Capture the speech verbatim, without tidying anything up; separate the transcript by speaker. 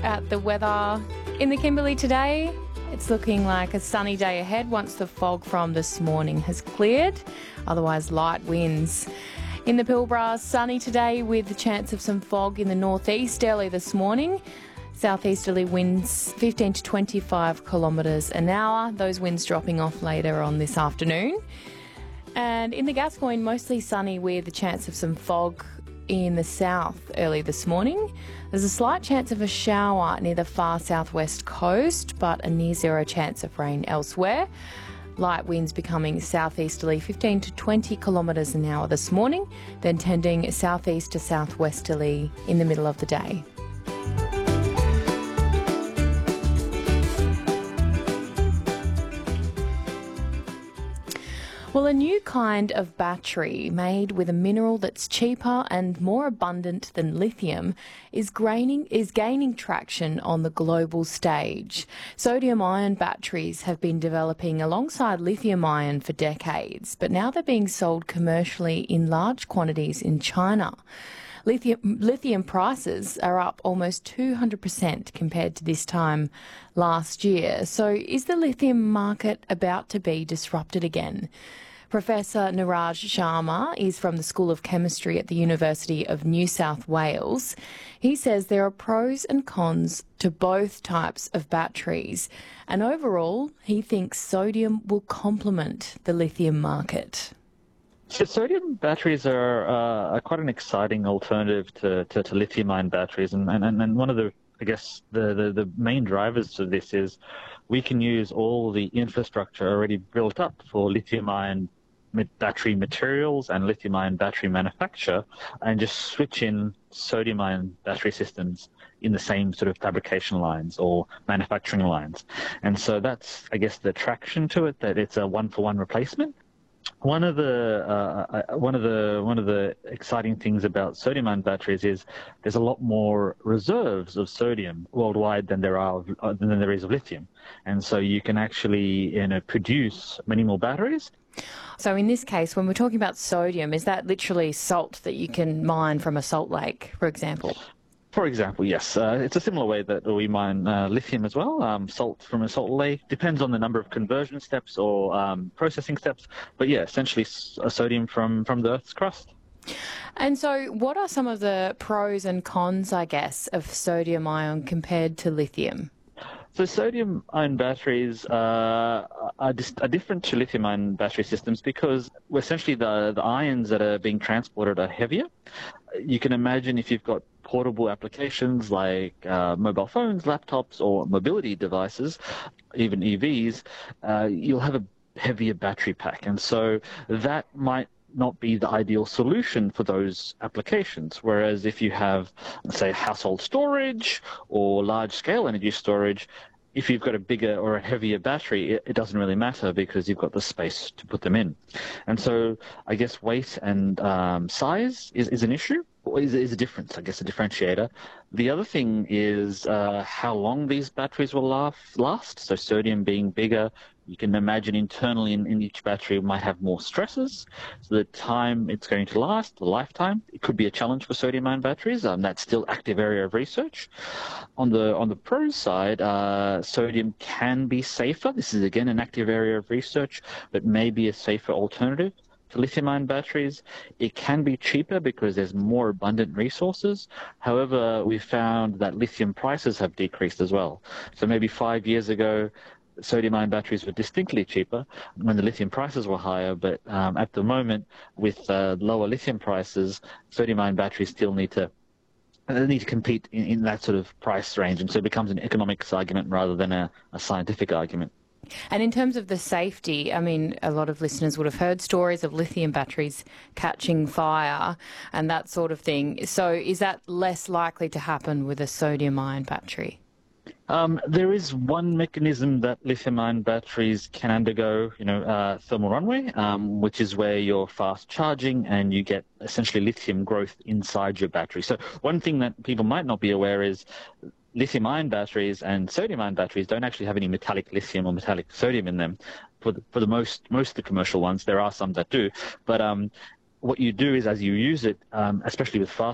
Speaker 1: at the weather in the Kimberley today. It's looking like a sunny day ahead once the fog from this morning has cleared, otherwise light winds. In the Pilbara, sunny today with the chance of some fog in the northeast early this morning. Southeasterly winds fifteen to twenty-five kilometres an hour. Those winds dropping off later on this afternoon. And in the Gascoyne, mostly sunny with the chance of some fog in the south early this morning. There's a slight chance of a shower near the far southwest coast, but a near zero chance of rain elsewhere. Light winds becoming southeasterly fifteen to twenty kilometres an hour this morning, then tending southeast to southwesterly in the middle of the day. Well, a new kind of battery made with a mineral that's cheaper and more abundant than lithium is gaining, is gaining traction on the global stage. Sodium-ion batteries have been developing alongside lithium-ion for decades, but now they're being sold commercially in large quantities in China. Lithium, lithium prices are up almost two hundred percent compared to this time last year. So is the lithium market about to be disrupted again? Professor Niraj Sharma is from the School of Chemistry at the University of New South Wales. He says there are pros and cons to both types of batteries, and overall he thinks sodium will complement the lithium market.
Speaker 2: So sodium batteries are, uh, are quite an exciting alternative to, to, to lithium-ion batteries, and, and, and one of the, I guess, the, the, the main drivers of this is we can use all the infrastructure already built up for lithium-ion battery materials and lithium-ion battery manufacture and just switch in sodium-ion battery systems in the same sort of fabrication lines or manufacturing lines. And so that's, I guess, the attraction to it, that it's a one-for-one replacement. One of the uh, one of the one of the exciting things about sodium-ion batteries is there's a lot more reserves of sodium worldwide than there are of, than there is of lithium, and so you can actually you know produce many more batteries.
Speaker 1: So in this case, when we're talking about sodium, is that literally salt that you can mine from a salt lake, for example?
Speaker 2: For example, yes. Uh, it's a similar way that we mine uh, lithium as well. Um, salt from a salt lake depends on the number of conversion steps or um, processing steps. But yeah, essentially uh, sodium from, from the Earth's crust.
Speaker 1: And so what are some of the pros and cons, I guess, of sodium ion compared to lithium?
Speaker 2: So sodium-ion batteries uh, are, dis- are different to lithium-ion battery systems because essentially the, the ions that are being transported are heavier. You can imagine if you've got portable applications like uh, mobile phones, laptops, or mobility devices, even E Vs, uh, you'll have a heavier battery pack. And so that might not be the ideal solution for those applications. Whereas if you have, say, household storage or large-scale energy storage, if you've got a bigger or a heavier battery, it, it doesn't really matter because you've got the space to put them in. And so I guess weight and um, size is, is an issue, or is, is a difference, I guess, a differentiator. The other thing is uh, how long these batteries will last. So sodium being bigger, you can imagine internally in, in each battery might have more stresses. So the time it's going to last, the lifetime, it could be a challenge for sodium-ion batteries. Um, that's still active area of research. On the on the pro side, uh, sodium can be safer. This is again an active area of research, but maybe a safer alternative to lithium-ion batteries. It can be cheaper because there's more abundant resources. However, we found that lithium prices have decreased as well. So maybe five years ago, sodium-ion batteries were distinctly cheaper when the lithium prices were higher, but um, at the moment, with uh, lower lithium prices, sodium-ion batteries still need to uh, need to compete in, in that sort of price range, and so it becomes an economics argument rather than a, a scientific argument.
Speaker 1: And in terms of the safety, I mean, a lot of listeners would have heard stories of lithium batteries catching fire and that sort of thing. So is that less likely to happen with a sodium-ion battery?
Speaker 2: Um, there is one mechanism that lithium-ion batteries can undergo, you know, uh, thermal runaway, um, which is where you're fast charging and you get essentially lithium growth inside your battery. So one thing that people might not be aware is lithium-ion batteries and sodium-ion batteries don't actually have any metallic lithium or metallic sodium in them. For the, for the most most of the commercial ones, there are some that do, but um, what you do is as you use it, um, especially with fast